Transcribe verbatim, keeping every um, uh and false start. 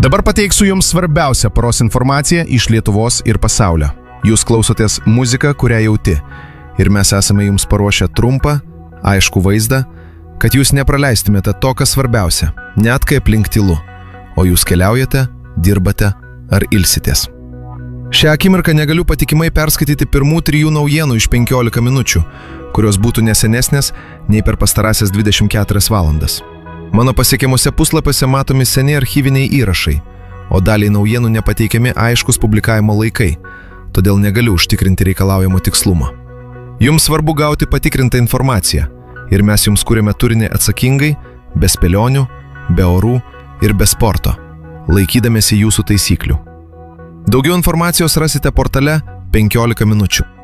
Dabar pateiksiu jums svarbiausią paros informaciją iš Lietuvos ir pasaulio. Jūs klausotės muziką, kurią jauti. Ir mes esame jums paruošę trumpą, aišku vaizdą, kad jūs nepraleistumėte to, kas svarbiausia, net kai aplink tylu, o jūs keliaujate, dirbate ar ilsitės. Šią akimirką negaliu patikimai perskaityti pirmų trijų naujienų iš penkiolika minučių, kurios būtų nesenesnės nei per pastarąsias dvidešimt keturias valandas. Mano pasiekiamuose puslapiuose matomi seni archyviniai įrašai, o daliai naujienų nepateikiami aiškus publikavimo laikai, todėl negaliu užtikrinti reikalaujamo tikslumo. Jums svarbu gauti patikrintą informaciją ir mes jums kuriame turinį atsakingai, be spėlionių, be orų ir be sporto, laikydamėsi jūsų taisyklių. Daugiau informacijos rasite portale penkiolika minučių.